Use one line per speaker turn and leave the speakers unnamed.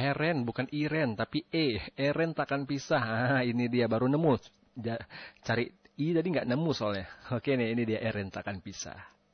Eren, bukan Iren, tapi Eren takkan pisah. Ini dia baru nemu. Cari I tadi nggak nemu soalnya. Oke nih, ini dia Eren takkan pisah.